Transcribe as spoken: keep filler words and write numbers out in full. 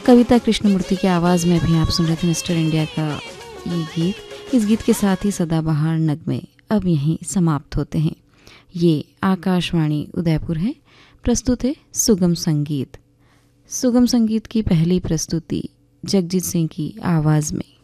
कविता कृष्णमूर्ति की आवाज़ में भी आप सुन रहे थे मिस्टर इंडिया का ये गीत। इस गीत के साथ ही सदाबहार नगमे अब यहीं समाप्त होते हैं। ये आकाशवाणी उदयपुर है। प्रस्तुत है सुगम संगीत। सुगम संगीत की पहली प्रस्तुति जगजीत सिंह की आवाज़ में।